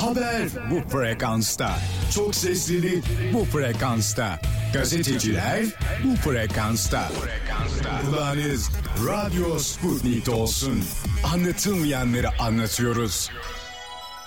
Haber bu frekansta. Çok seslilik bu frekansta. Gazeteciler bu frekansta. Kulağınız Radyo Sputnik olsun. Anlatılmayanları anlatıyoruz.